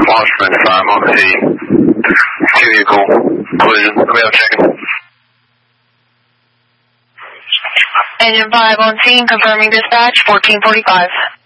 Washington 5 on the vehicle collision. Let me have a check-in. Engine 5 on scene, confirming dispatch, 1445.